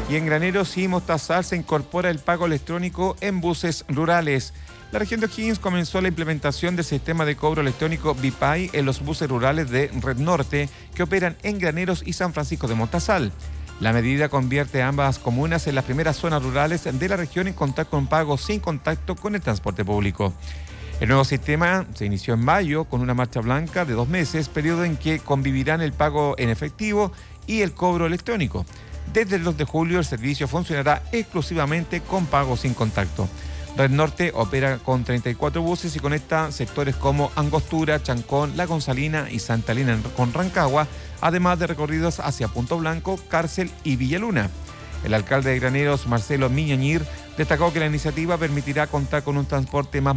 Y en Graneros y Mostazal se incorpora el pago electrónico en buses rurales. La región de O'Higgins comenzó la implementación del sistema de cobro electrónico BPAY en los buses rurales de Red Norte que operan en Graneros y San Francisco de Mostazal. La medida convierte a ambas comunas en las primeras zonas rurales de la región en contar con pago sin contacto con el transporte público. El nuevo sistema se inició en mayo con una marcha blanca de 2 meses, periodo en que convivirán el pago en efectivo y el cobro electrónico. Desde el 2 de julio el servicio funcionará exclusivamente con pago sin contacto. Red Norte opera con 34 buses y conecta sectores como Angostura, Chancón, La Gonzalina y Santa Elena con Rancagua, además de recorridos hacia Punto Blanco, Cárcel y Villaluna. El alcalde de Graneros, Marcelo Miñañir, destacó que la iniciativa permitirá contar con un transporte más